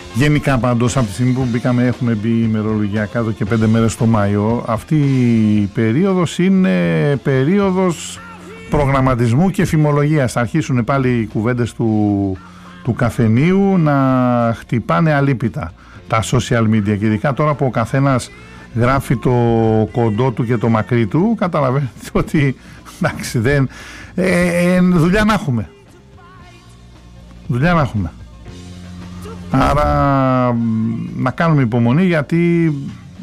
Γενικά πάντως από τη στιγμή που μπήκαμε, έχουμε μπει ημερολογιακά εδώ και 5 μέρες το Μάιο, αυτή η περίοδος είναι περίοδος προγραμματισμού και φημολογίας. Θα αρχίσουν πάλι οι κουβέντες του καφενείου να χτυπάνε αλίπητα τα social media, και ειδικά τώρα που ο καθένας γράφει το κοντό του και το μακρύ του, καταλαβαίνετε ότι εντάξει, δουλειά να έχουμε. Δουλειά να έχουμε. Άρα να κάνουμε υπομονή, γιατί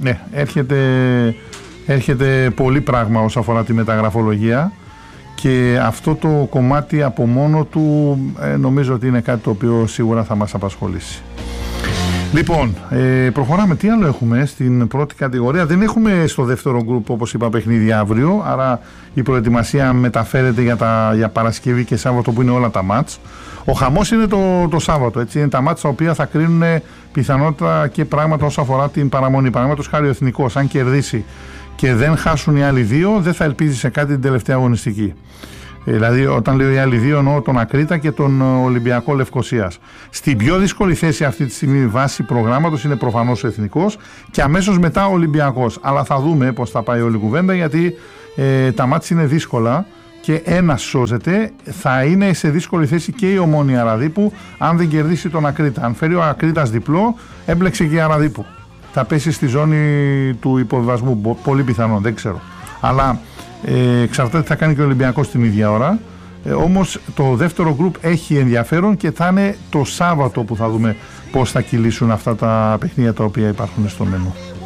έρχεται πολύ πράγμα όσον αφορά τη μεταγραφολογία, και αυτό το κομμάτι από μόνο του νομίζω ότι είναι κάτι το οποίο σίγουρα θα μας απασχολήσει. Λοιπόν, προχωράμε. Τι άλλο έχουμε στην πρώτη κατηγορία? Δεν έχουμε στο δεύτερο γκρουπ, όπως είπα, παιχνίδι αύριο, άρα η προετοιμασία μεταφέρεται για Παρασκευή και Σάββατο, που είναι όλα τα μάτς. Ο χαμός είναι το Σάββατο, έτσι, είναι τα μάτς τα οποία θα κρίνουν πιθανότητα και πράγματα όσον αφορά την παραμονή. Παραδείγματος χάρη, ο Εθνικός, αν κερδίσει και δεν χάσουν οι άλλοι δύο, δεν θα ελπίζει σε κάτι την τελευταία αγωνιστική. Δηλαδή, όταν λέω οι άλλοι δύο, εννοώ τον Ακρίτα και τον Ολυμπιακό Λευκωσίας. Στην πιο δύσκολη θέση αυτή τη στιγμή βάση προγράμματος είναι προφανώς ο Εθνικός και αμέσως μετά ο Ολυμπιακός. Αλλά θα δούμε πώς θα πάει όλη η κουβέντα, γιατί τα μάτς είναι δύσκολα και ένας σώζεται. Θα είναι σε δύσκολη θέση και η Ομόνοια Αραδίπου αν δεν κερδίσει τον Ακρίτα. Αν φέρει ο Ακρίτας διπλό, έμπλεξε και η Αραδίπου. Θα πέσει στη ζώνη του υποβιβασμού. Πολύ πιθανό, δεν ξέρω. Αλλά εξαρτάται τι θα κάνει και ο Ολυμπιακός την ίδια ώρα. Όμως το δεύτερο γκρουπ έχει ενδιαφέρον και θα είναι το Σάββατο που θα δούμε πώς θα κυλήσουν αυτά τα παιχνίδια τα οποία υπάρχουν στο μενού.